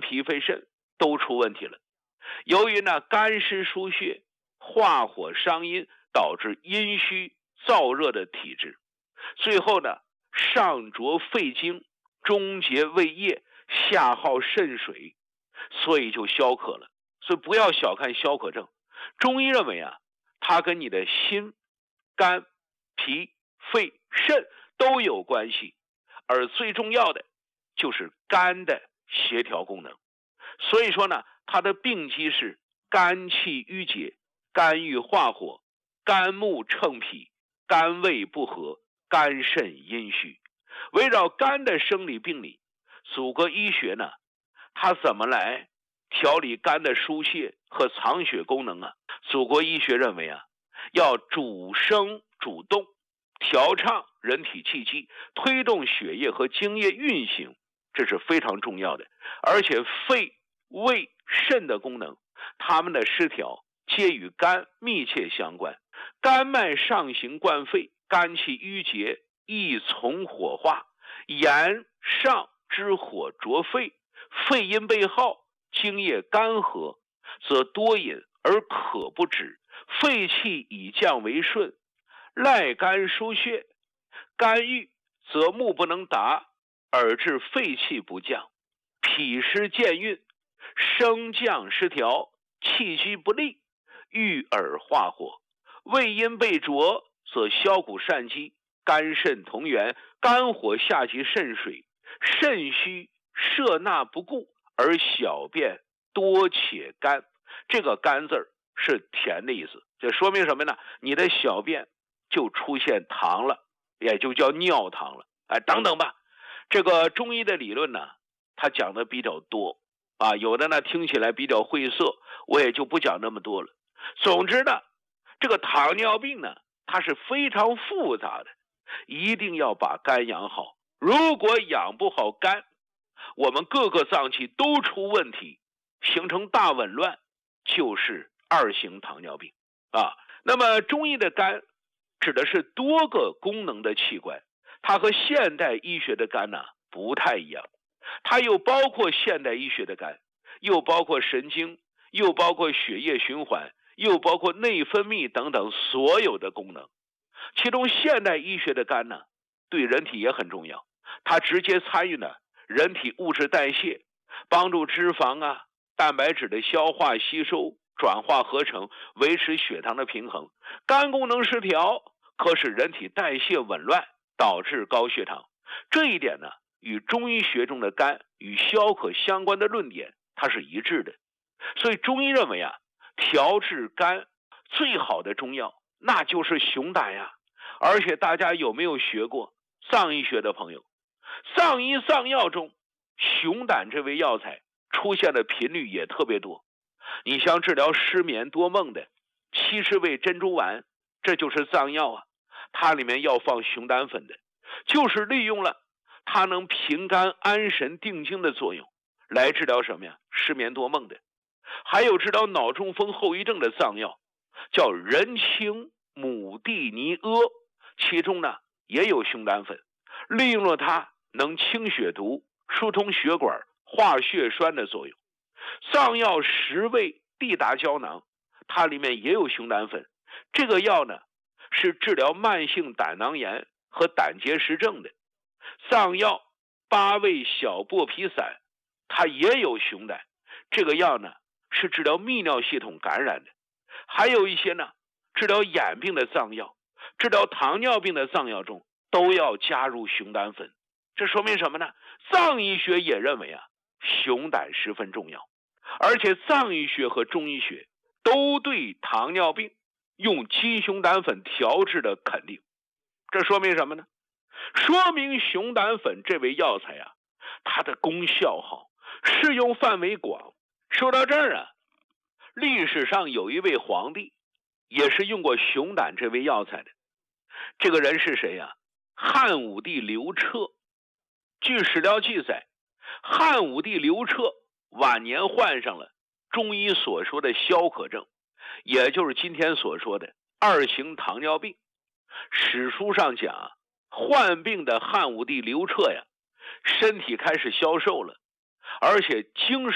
脾肺肾都出问题了。由于呢干湿疏血，化火伤阴，导致阴虚燥热的体质，最后呢上浊肺经，中结胃液，下耗肾水，所以就消渴了。所以不要小看消渴症，中医认为啊，它跟你的心、肝、脾、肺、肾都有关系，而最重要的就是肝的协调功能。所以说呢，它的病机是肝气郁结，肝郁化火，肝木乘脾，肝胃不和，肝肾阴虚。围绕肝的生理病理，祖国医学呢，它怎么来调理肝的疏泄和藏血功能啊？祖国医学认为啊，要主升主动，调畅人体气机，推动血液和精液运行，这是非常重要的。而且肺、胃、肾的功能，它们的失调皆与肝密切相关。肝脉上行贯肺，肝气郁结，易从火化，炎上之火灼肺，肺阴被耗，精液干涸，则多饮而渴不止，肺气以降为顺，赖肝疏血，肝郁则目不能达，而致肺气不降，脾湿健运，升降失调，气机不利，郁而化火，胃阴被灼，则消谷善积，肝肾同源，肝火下及肾水，肾虚摄纳不顾，而小便多且干。这个干字儿是甜的意思，这说明什么呢？你的小便就出现糖了，也就叫尿糖了，等等吧。这个中医的理论呢，它讲的比较多啊，有的呢听起来比较晦涩，我也就不讲那么多了。总之呢，这个糖尿病呢，它是非常复杂的，一定要把肝养好。如果养不好肝，我们各个脏器都出问题，形成大紊乱，就是二型糖尿病啊。那么中医的肝指的是多个功能的器官，它和现代医学的肝呢不太一样，它又包括现代医学的肝，又包括神经，又包括血液循环，又包括内分泌等等所有的功能。其中现代医学的肝呢，对人体也很重要，它直接参与呢人体物质代谢，帮助脂肪啊、蛋白质的消化吸收、转化合成，维持血糖的平衡。肝功能失调，可使人体代谢紊乱，导致高血糖。这一点呢，与中医学中的肝与消渴相关的论点，它是一致的。所以中医认为啊，调治肝最好的中药那就是熊胆呀。而且大家有没有学过藏医学的朋友？藏医藏药中，熊胆这味药材出现的频率也特别多。你像治疗失眠多梦的70味珍珠丸，这就是藏药啊，它里面要放熊胆粉的，就是利用了它能平肝安神定惊的作用，来治疗什么呀？失眠多梦的。还有治疗脑中风后遗症的藏药，叫人参母地尼阿，其中呢也有熊胆粉，利用了它能清血毒、疏通血管、化血栓的作用。藏药10味地达胶囊，它里面也有熊胆粉，这个药呢是治疗慢性胆囊炎和胆结石症的。藏药8味小剥皮散，它也有熊胆，这个药呢是治疗泌尿系统感染的。还有一些呢治疗眼病的藏药，治疗糖尿病的藏药中都要加入熊胆粉。这说明什么呢？藏医学也认为啊，熊胆十分重要，而且藏医学和中医学都对糖尿病用鸡熊胆粉调制的肯定。这说明什么呢？说明熊胆粉这味药材啊，它的功效好，适用范围广。说到这儿啊，历史上有一位皇帝也是用过熊胆这味药材的。这个人是谁呀？汉武帝刘彻。据史料记载，汉武帝刘彻晚年患上了中医所说的消渴症，也就是今天所说的2型糖尿病。史书上讲，患病的汉武帝刘彻呀，身体开始消瘦了，而且精神